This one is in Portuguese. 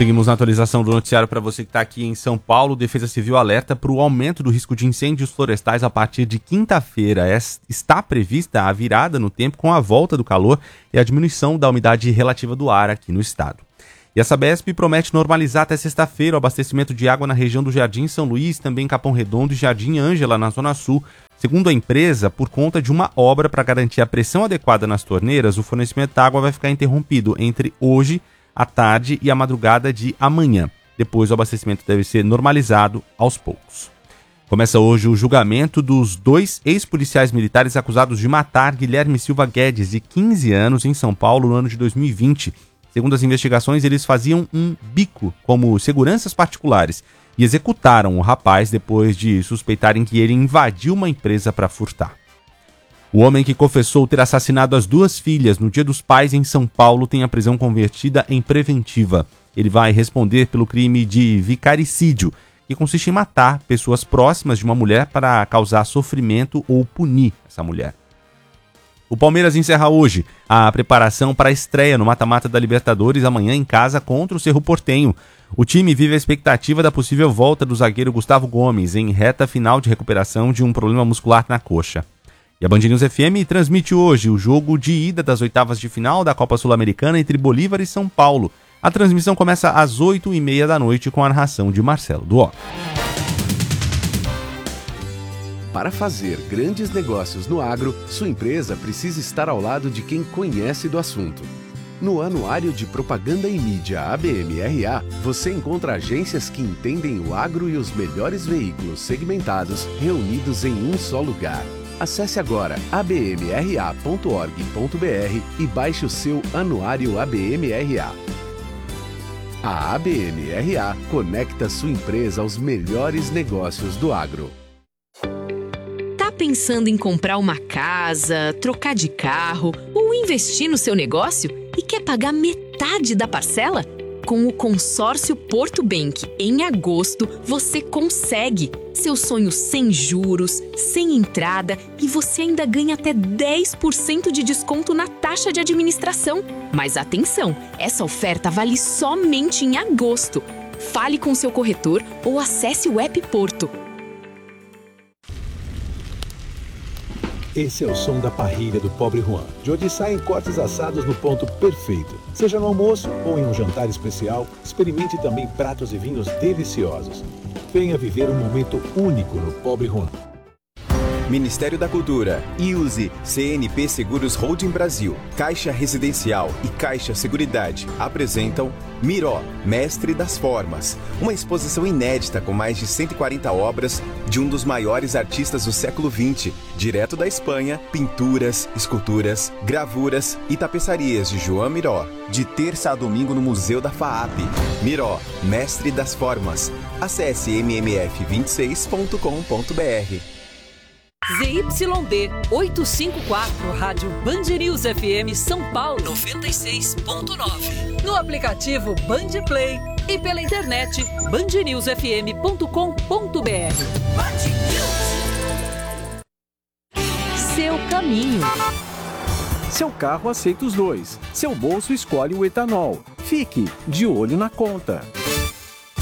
Seguimos na atualização do noticiário para você que está aqui em São Paulo. Defesa Civil alerta para o aumento do risco de incêndios florestais a partir de quinta-feira. Está prevista a virada no tempo com a volta do calor e a diminuição da umidade relativa do ar aqui no estado. E a Sabesp promete normalizar até sexta-feira o abastecimento de água na região do Jardim São Luís, também Capão Redondo e Jardim Ângela, na Zona Sul. Segundo a empresa, por conta de uma obra para garantir a pressão adequada nas torneiras, o fornecimento de água vai ficar interrompido entre hoje, à tarde e a madrugada de amanhã. Depois o abastecimento deve ser normalizado aos poucos. Começa hoje o julgamento dos 2 ex-policiais militares acusados de matar Guilherme Silva Guedes, de 15 anos, em São Paulo no ano de 2020. Segundo as investigações, eles faziam um bico como seguranças particulares e executaram o rapaz depois de suspeitarem que ele invadiu uma empresa para furtar. O homem que confessou ter assassinado as 2 filhas no Dia dos Pais em São Paulo tem a prisão convertida em preventiva. Ele vai responder pelo crime de vicaricídio, que consiste em matar pessoas próximas de uma mulher para causar sofrimento ou punir essa mulher. O Palmeiras encerra hoje a preparação para a estreia no mata-mata da Libertadores amanhã em casa contra o Cerro Porteño. O time vive a expectativa da possível volta do zagueiro Gustavo Gomes em reta final de recuperação de um problema muscular na coxa. E a Band News FM transmite hoje o jogo de ida das oitavas de final da Copa Sul-Americana entre Bolívar e São Paulo. A transmissão começa às 8h30 da noite com a narração de Marcelo Duó. Para fazer grandes negócios no agro, sua empresa precisa estar ao lado de quem conhece do assunto. No Anuário de Propaganda e Mídia ABM-RA, você encontra agências que entendem o agro e os melhores veículos segmentados reunidos em um só lugar. Acesse agora abmra.org.br e baixe o seu Anuário ABM-RA. A ABM-RA conecta sua empresa aos melhores negócios do agro. Tá pensando em comprar uma casa, trocar de carro ou investir no seu negócio e quer pagar metade da parcela? Com o consórcio Porto Bank, em agosto, você consegue. Seu sonho sem juros, sem entrada e você ainda ganha até 10% de desconto na taxa de administração. Mas atenção, essa oferta vale somente em agosto. Fale com seu corretor ou acesse o app Porto. Esse é o som da parrilha do Pobre Juan, de onde saem cortes assados no ponto perfeito. Seja no almoço ou em um jantar especial, experimente também pratos e vinhos deliciosos. Venha viver um momento único no Pobre Juan. Ministério da Cultura, IUSE, CNP Seguros Holding Brasil, Caixa Residencial e Caixa Seguridade apresentam Miró, Mestre das Formas, uma exposição inédita com mais de 140 obras de um dos maiores artistas do século XX, direto da Espanha, pinturas, esculturas, gravuras e tapeçarias de João Miró, de terça a domingo no Museu da FAAP. Miró, Mestre das Formas. Acesse mmf26.com.br. ZYD 854, Rádio Band News FM São Paulo 96.9. No aplicativo Band Play e pela internet bandnewsfm.com.br. Seu caminho. Seu carro aceita os dois. Seu bolso escolhe o etanol. Fique de olho na conta.